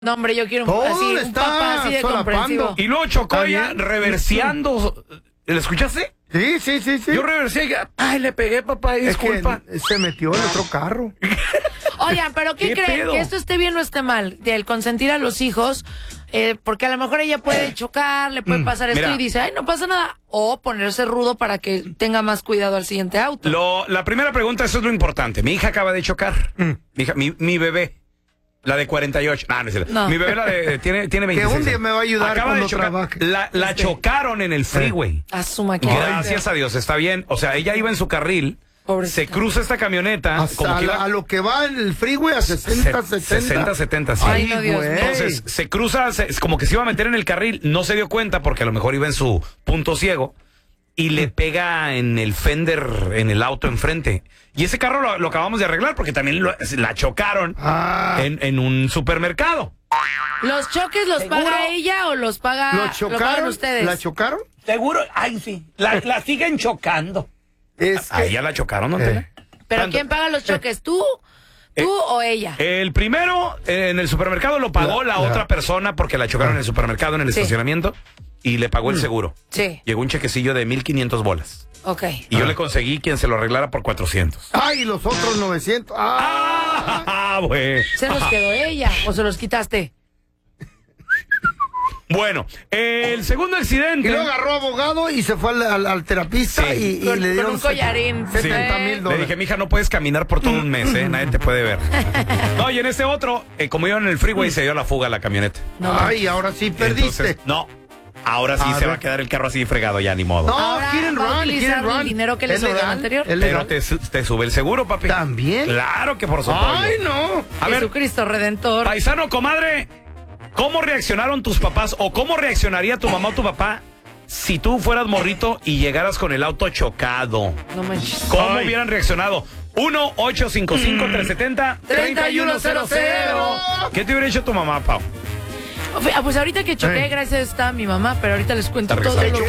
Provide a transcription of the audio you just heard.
No, hombre, yo quiero Todo así, un está papá así de solapando. comprensivo. Y luego chocó Está ella bien. reverseando. ¿Le escuchaste? Sí. Yo reversé y ay, le pegué, papá, Es disculpa. que se metió el otro carro. Oigan, pero ¿qué creen? pedo? ¿Que esto esté bien o esté mal? El consentir a los hijos, porque a lo mejor ella puede chocar, le puede pasar esto mira. y dice, ay, no pasa nada. O ponerse rudo para que tenga más cuidado al siguiente auto. La primera pregunta, eso es lo importante. Mi hija acaba de chocar. Mi bebé. La de 48. No es cierto. No. Mi bebé tiene 26. Que un día me va a ayudar Acaba cuando de chocar. trabaje. La chocaron en el freeway. A su máquina. Gracias a Dios, está bien. O sea, ella iba en su carril. Pobrecita. Se cruza esta camioneta. Hasta Como que iba a lo que va en el freeway a 60, 70. 60, 70, sí. Ay, no, Dios güey. mío. Entonces, se cruza, es como que se iba a meter en el carril, no se dio cuenta porque a lo mejor iba en su punto ciego y le pega en el fender, en el auto enfrente. Y ese carro lo acabamos de arreglar porque también la chocaron en un supermercado. ¿Los choques los paga ella o los paga ¿Lo lo chocaron? pagan ustedes? ¿La chocaron? Seguro, ay, sí. La siguen chocando. Es A que ella la chocaron, ¿no? Tela? ¿Pero quién paga los choques? ¿Tú o ella? El primero en el supermercado lo pagó la otra persona porque la chocaron en el supermercado, en el Sí. estacionamiento, y le pagó el seguro. Sí. Llegó un chequecillo de 1,500 bolas. Ok. Y yo le conseguí quien se lo arreglara por 400. ¡ay, los otros 900! Güey. ¿Se los quedó ella o se los quitaste? Bueno, el segundo accidente. Y luego agarró abogado y se fue al terapista Sí. y Con le dieron un collarín. 70,000 Le dije, mija, no puedes caminar por todo un mes, ¿eh? Nadie te puede ver. No, y en este otro, como iban en el freeway, se dio la fuga a la camioneta. Ay, ahora sí perdiste. Entonces, no. Ahora sí A se ver. va a quedar el carro así fregado, ya ni modo. No, Ahora quieren va a run, utilizar quieren run. el dinero que le ¿Es sobró legal? anterior. ¿Es Pero legal? te sube el seguro, papi. ¿También? Claro que por supuesto. ¡Ay, no! A ver, Jesucristo Redentor. paisano, comadre, ¿cómo reaccionaron tus papás o cómo reaccionaría tu mamá o tu papá si tú fueras morrito y llegaras con el auto chocado? No manches. ¿Cómo hubieran reaccionado? 1-855-370-3100. ¿Qué te hubiera hecho tu mamá, Pau? Pues ahorita que choqué, gracias está mi mamá, pero ahorita les cuento Está todo lo regresando.